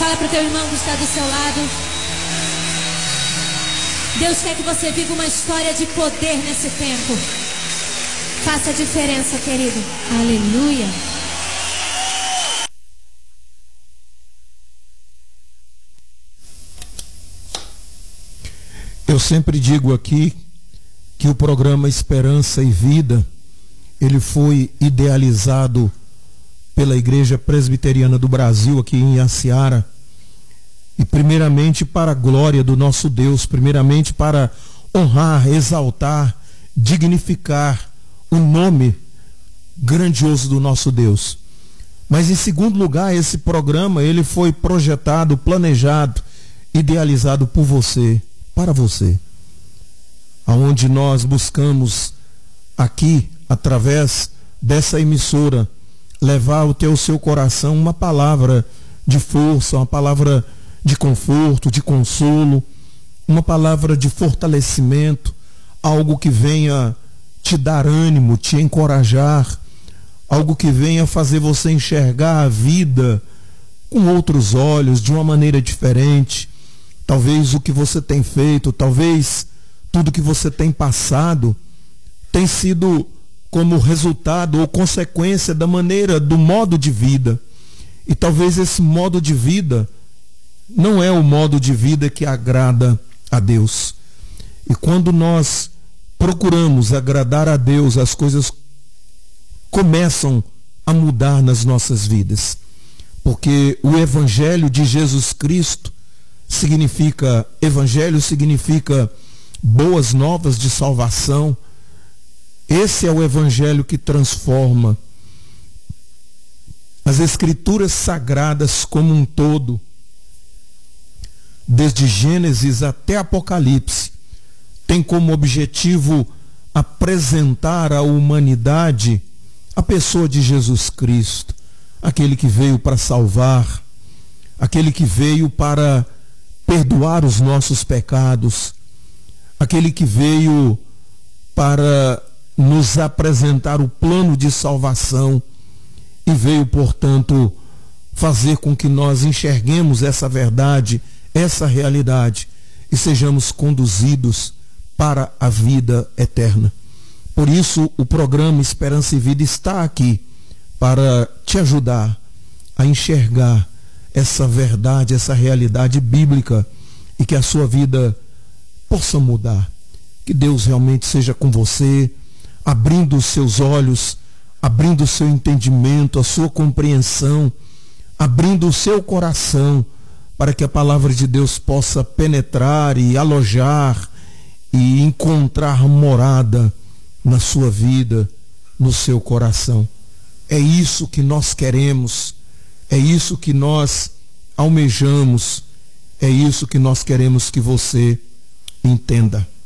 Fala para o teu irmão que está do seu lado. Deus quer que você viva uma história de poder nesse tempo. Faça a diferença, querido. Aleluia. Eu sempre digo aqui que o programa Esperança e Vida, ele foi idealizado pela Igreja Presbiteriana do Brasil, aqui em Iaciara, e primeiramente para a glória do nosso Deus, primeiramente para honrar, exaltar, dignificar o nome grandioso do nosso Deus. Mas em segundo lugar, esse programa, ele foi projetado, planejado, idealizado por você, para você, aonde nós buscamos aqui, através dessa emissora, levar ao seu coração uma palavra de força, uma palavra de conforto, de consolo, uma palavra de fortalecimento, algo que venha te dar ânimo, te encorajar, algo que venha fazer você enxergar a vida com outros olhos, de uma maneira diferente. Talvez o que você tem feito, talvez tudo que você tem passado, tem sido como resultado ou consequência da maneira, do modo de vida. E talvez esse modo de vida não é o modo de vida que agrada a Deus. E quando nós procuramos agradar a Deus, as coisas começam a mudar nas nossas vidas. Porque o Evangelho de Jesus Cristo significa, Evangelho significa boas novas de salvação. Esse é o Evangelho que transforma. As Escrituras Sagradas como um todo, desde Gênesis até Apocalipse, tem como objetivo apresentar à humanidade a pessoa de Jesus Cristo, aquele que veio para salvar, aquele que veio para perdoar os nossos pecados, aquele que veio para nos apresentar o plano de salvação e veio, portanto, fazer com que nós enxerguemos essa verdade, essa realidade e sejamos conduzidos para a vida eterna. Por isso, o programa Esperança e Vida está aqui para te ajudar a enxergar essa verdade, essa realidade bíblica e que a sua vida possa mudar. Que Deus realmente seja com você, abrindo os seus olhos, abrindo o seu entendimento, a sua compreensão, abrindo o seu coração para que a palavra de Deus possa penetrar e alojar e encontrar morada na sua vida, no seu coração. É isso que nós queremos, é isso que nós almejamos, é isso que nós queremos que você entenda.